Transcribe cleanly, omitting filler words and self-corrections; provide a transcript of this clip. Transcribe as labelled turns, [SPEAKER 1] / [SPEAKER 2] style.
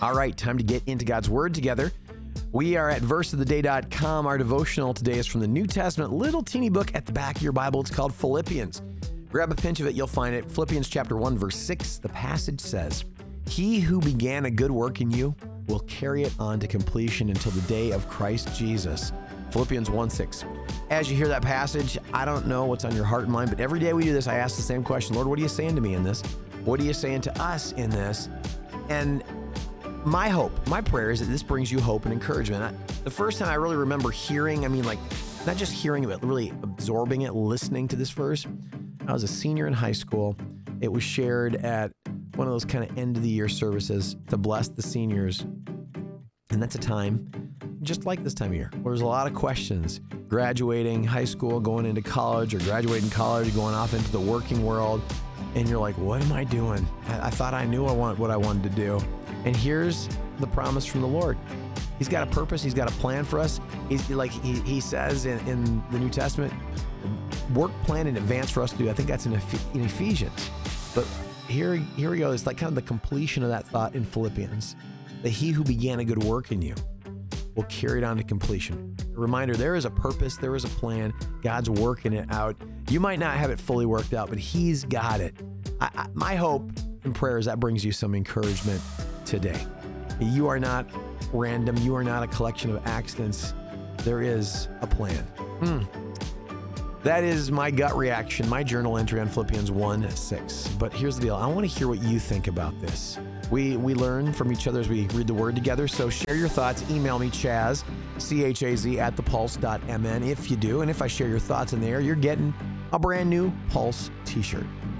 [SPEAKER 1] All right, time to get into God's Word together. We are at verseoftheday.com. Our devotional today is from the New Testament, little teeny book at the back of your Bible. It's called Philippians. Grab a pinch of it, you'll find it. Philippians chapter 1, verse 6, the passage says, "He who began a good work in you will carry it on to completion until the day of Christ Jesus." Philippians 1:6. As you hear that passage, I don't know what's on your heart and mind, but every day we do this, I ask the same question. Lord, what are you saying to me in this? What are you saying to us in this? And my hope, my prayer is that this brings you hope and encouragement. The first time I really remember hearing, not just hearing it, but really absorbing it, listening to this verse, I was a senior in high school. It was shared at one of those kind of end of the year services to bless the seniors. And that's a time just like this time of year, where there's a lot of questions. Graduating high school, going into college, or graduating college, going off into the working world. And you're like, what am I doing? I thought I knew what I wanted to do. And here's the promise from the Lord. He's got a purpose. He's got a plan for us. He says in the New Testament, work plan in advance for us to do. I think that's in Ephesians. But here we go. It's like kind of the completion of that thought in Philippians, that he who began a good work in you will carry it on to completion. A reminder, there is a purpose, there is a plan. God's working it out. You might not have it fully worked out, but he's got it. My hope and prayer is that brings you some encouragement today. You are not random. You are not a collection of accidents. There is a plan. That is my gut reaction, my journal entry on Philippians 1:6. But here's the deal. I want to hear what you think about this. We learn from each other as we read the Word together. So share your thoughts. Email me, Chaz, CHAZ, @thepulse.mn if you do. And if I share your thoughts in there, you're getting a brand new Pulse t-shirt.